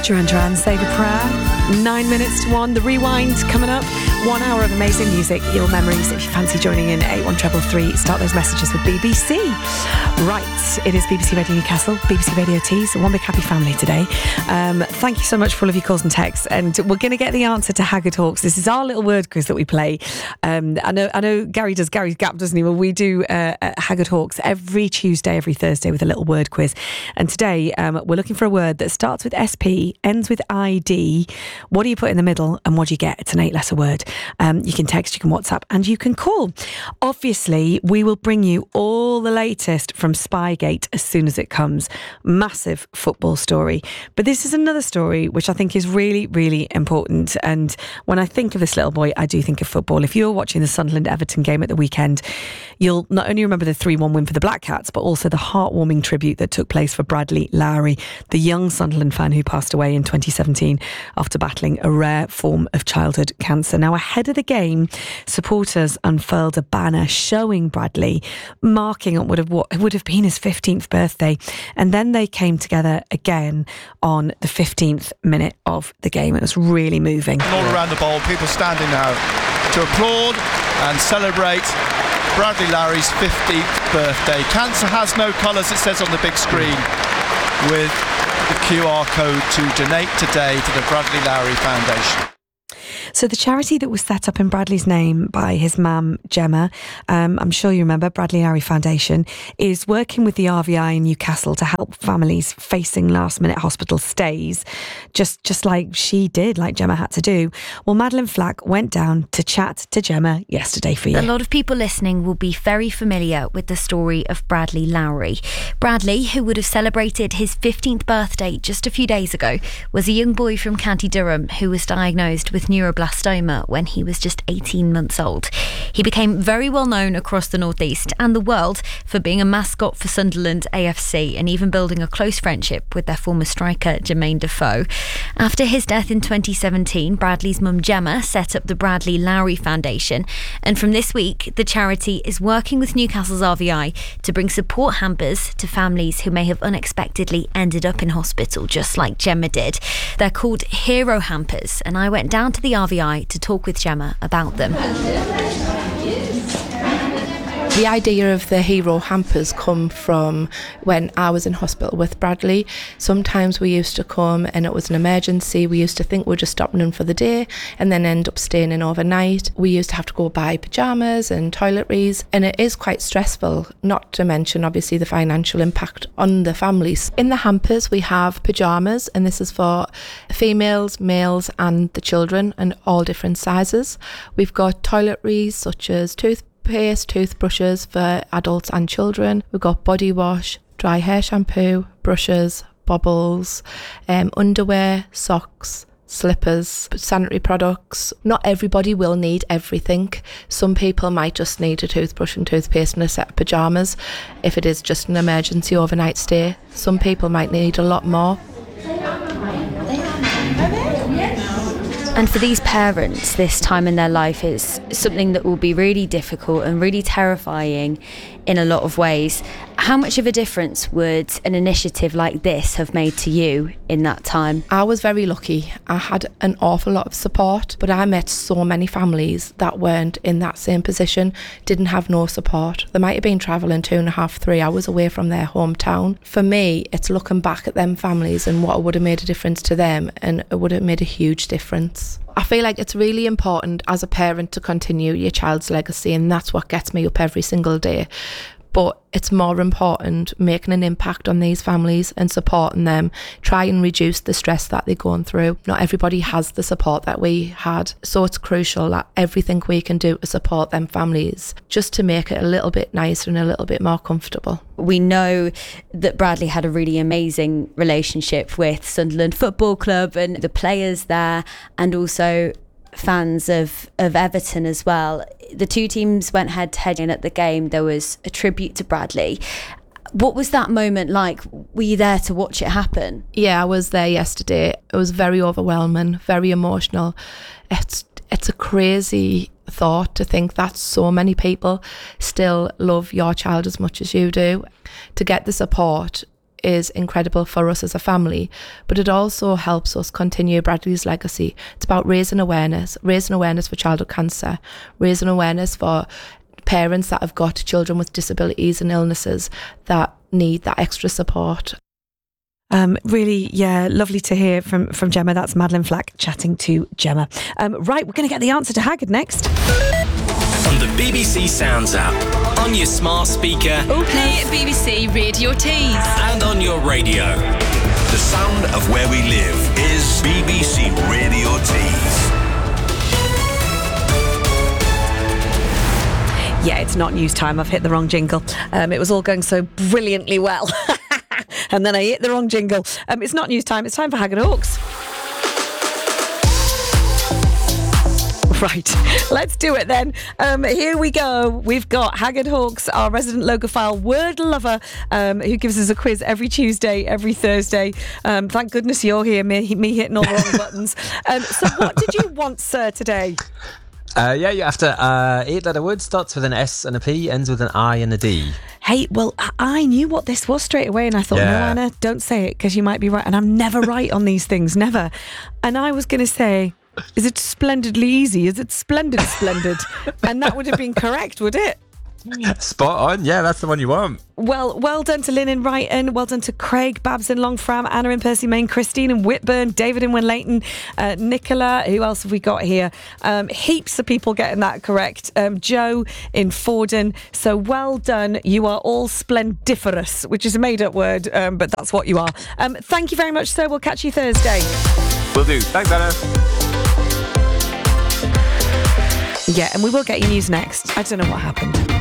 Duran Duran, Save a Prayer. 9 minutes to 1. The Rewind coming up. 1 hour of amazing music, your memories. If you fancy joining in, 81333, start those messages with BBC. Right, it is BBC Radio Newcastle, BBC Radio Tees, one big happy family today. Thank you so much for all of your calls and texts, and we're going to get the answer to Haggard Hawks. This is our little word quiz that we play. I know Gary's Gap, doesn't he? Well, we do Haggard Hawks every Tuesday, every Thursday with a little word quiz, and today we're looking for a word that starts with SP, ends with ID. What do you put in the middle, and what do you get? It's an 8-letter word. You can text, you can WhatsApp, and you can call. Obviously, we will bring you all the latest from Spygate as soon as it comes. Massive football story. But this is another story which I think is really, really important. And when I think of this little boy, I do think of football. If you're watching the Sunderland-Everton game at the weekend, you'll not only remember the 3-1 win for the Black Cats, but also the heartwarming tribute that took place for Bradley Lowry, the young Sunderland fan who passed away in 2017 after battling a rare form of childhood cancer. Now, ahead of the game, supporters unfurled a banner showing Bradley, marking on what would have been his 15th birthday, and then they came together again on the 15th minute of the game. It was really moving. All around the bowl, people standing now to applaud and celebrate Bradley Lowry's 15th birthday. Cancer has no colours, it says on the big screen, with the QR code to donate today to the Bradley Lowry Foundation. So the charity that was set up in Bradley's name by his mum, Gemma, I'm sure you remember, Bradley Lowry Foundation, is working with the RVI in Newcastle to help families facing last-minute hospital stays, just like she did, like Gemma had to do. Well, Madeline Flack went down to chat to Gemma yesterday for you. A lot of people listening will be very familiar with the story of Bradley Lowry. Bradley, who would have celebrated his 15th birthday just a few days ago, was a young boy from County Durham who was diagnosed with neuroblastoma when he was just 18 months old. He became very well known across the Northeast and the world for being a mascot for Sunderland AFC and even building a close friendship with their former striker Jermaine Defoe. After his death in 2017, Bradley's mum Gemma set up the Bradley Lowry Foundation, and from this week the charity is working with Newcastle's RVI to bring support hampers to families who may have unexpectedly ended up in hospital, just like Gemma did. They're called Hero Hampers, and I went down to the RVI to talk with Gemma about them. The idea of the hero hampers come from when I was in hospital with Bradley. Sometimes we used to come and it was an emergency. We used to think we were just stopping in for the day and then end up staying in overnight. We used to have to go buy pyjamas and toiletries, and it is quite stressful, not to mention obviously the financial impact on the families. In the hampers we have pyjamas, and this is for females, males and the children, and all different sizes. We've got toiletries such as toothpaste, toothbrushes for adults and children. We've got body wash, dry hair shampoo, brushes, bobbles, underwear, socks, slippers, sanitary products. Not everybody will need everything. Some people might just need a toothbrush and toothpaste and a set of pyjamas if it is just an emergency overnight stay. Some people might need a lot more. And for these parents, this time in their life is something that will be really difficult and really terrifying in a lot of ways. How much of a difference would an initiative like this have made to you in that time? I was very lucky. I had an awful lot of support, but I met so many families that weren't in that same position, didn't have no support. They might have been travelling 2.5, 3 hours away from their hometown. For me, it's looking back at them families and what would have made a difference to them, and it would have made a huge difference. I feel like it's really important as a parent to continue your child's legacy, and that's what gets me up every single day. But it's more important making an impact on these families and supporting them, try and reduce the stress that they're going through. Not everybody has the support that we had, so it's crucial that everything we can do to support them families, just to make it a little bit nicer and a little bit more comfortable. We know that Bradley had a really amazing relationship with Sunderland Football Club and the players there, and also fans of Everton as well. The two teams went head to head, and at the game there was a tribute to Bradley. What was that moment like? Were you there to watch it happen? Yeah, I was there yesterday. It was very overwhelming, very emotional. It's a crazy thought to think that so many people still love your child as much as you do. To get the support is incredible for us as a family, but it also helps us continue Bradley's legacy. It's about raising awareness for childhood cancer, raising awareness for parents that have got children with disabilities and illnesses that need that extra support. Really, yeah, lovely to hear from Gemma. That's Madeline Flack chatting to Gemma. Right, we're going to get the answer to Haggard next. On the BBC Sounds app, on your smart speaker, play BBC Radio Tees, and on your radio. The sound of where we live is BBC Radio Tees. Yeah, it's not news time. I've hit the wrong jingle. It was all going so brilliantly well. And then I hit the wrong jingle. It's not news time. It's time for Haggard Hawks. Right, let's do it then. Here we go. We've got Haggard Hawks, our resident logophile word lover, who gives us a quiz every Tuesday, every Thursday. Thank goodness you're here, me hitting all the wrong buttons. So what did you want, sir, today? Yeah, you're after 8-letter word, starts with an S and a P, ends with an I and a D. Hey, well, I knew what this was straight away, and I thought, no, Anna, don't say it, because you might be right. And I'm never right on these things, never. And I was going to say, is it splendidly easy? Is it splendid? And that would have been correct, would it? Spot on, yeah, that's the one you want. Well done to Lynn in Brighton, well done to Craig, Babs in Longfram, Anna in Percy Main, Christine in Whitburn, David in Winleighton, Nicola, who else have we got here? Heaps of people getting that correct. Joe in Fordon, so well done. You are all splendiferous, which is a made up word, but that's what you are. Thank you very much, sir. We'll catch you Thursday. Will do. Thanks, Anna. Yeah, and we will get you news next. I don't know what happened.